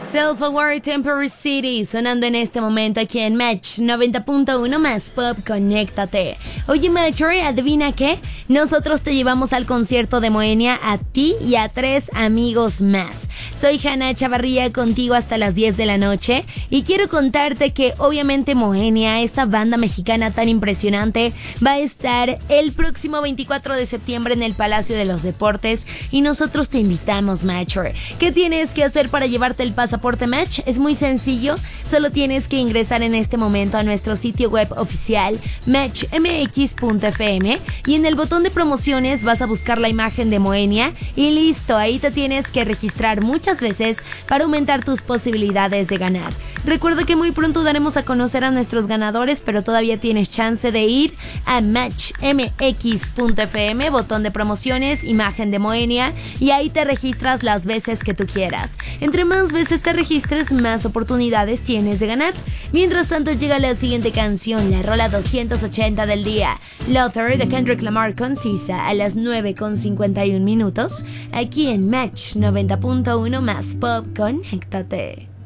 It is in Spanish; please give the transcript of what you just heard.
Self-Aware Temporary City sonando en este momento aquí en Match 90.1 más Pop, conéctate. Oye Matcher, ¿adivina qué? Nosotros te llevamos al concierto de Moenia a ti y a 3 amigos más. Soy Hanna Chavarría contigo hasta las 10 de la noche y quiero contarte que obviamente Moenia, esta banda mexicana tan impresionante, va a estar el próximo 24 de septiembre en el Palacio de los Deportes y nosotros te invitamos, Matcher. ¿Qué tienes que hacer para llevarte el pasaporte Match? Es muy sencillo, solo tienes que ingresar en este momento a nuestro sitio web oficial matchmx.fm y en el botón de promociones vas a buscar la imagen de Moenia y listo, ahí te tienes que registrar muchas veces para aumentar tus posibilidades de ganar. Recuerda que muy pronto daremos a conocer a nuestros ganadores, pero todavía tienes chance de ir a matchmx.fm, botón de promociones, imagen de Moenia y ahí te registras las veces que tú quieras. Entre más veces te registres, más oportunidades tienes de ganar. Mientras tanto llega la siguiente canción, la rola 280 del día, Luther de Kendrick Lamar con Sisa a las 9:51 minutos, aquí en Match 90.1 más Pop, conéctate.